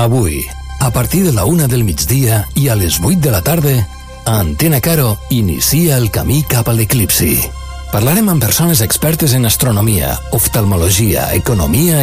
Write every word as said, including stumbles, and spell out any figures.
Avui, a partir de la una del migdia i a les vuit de la tarda, Antena Caro inicia el camí cap a l'eclipsi. Parlarem amb persones expertes en astronomia, oftalmologia, economia